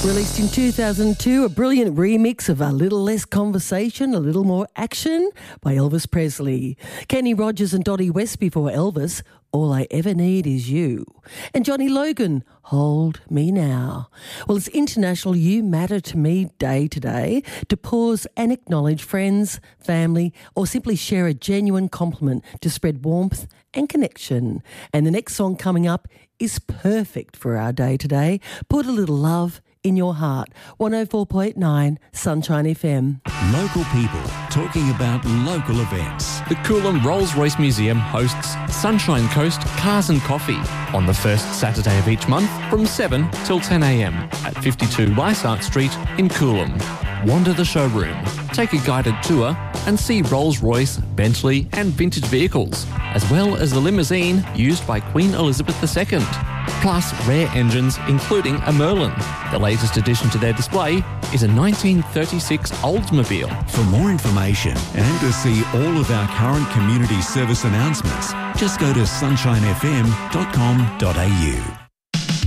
Released in 2002, a brilliant remix of A Little Less Conversation, A Little More Action by Elvis Presley. Kenny Rogers and Dottie West before Elvis, All I Ever Need Is You. And Johnny Logan, Hold Me Now. Well, it's International You Matter to Me Day today to pause and acknowledge friends, family, or simply share a genuine compliment to spread warmth and connection. And the next song coming up is perfect for our day today. Put a Little Love in Your Heart. 104.9 Sunshine FM. Local people talking about local events. The Coolum Rolls-Royce Museum hosts Sunshine Coast Cars and Coffee on the first Saturday of each month from 7 till 10 a.m. at 52 Weissart Street in Coolum. Wander the showroom, take a guided tour and see Rolls-Royce, Bentley and vintage vehicles, as well as the limousine used by Queen Elizabeth II. Plus rare engines including a Merlin. The latest addition to their display is a 1936 Oldsmobile. For more information and to see all of our current community service announcements, just go to sunshinefm.com.au.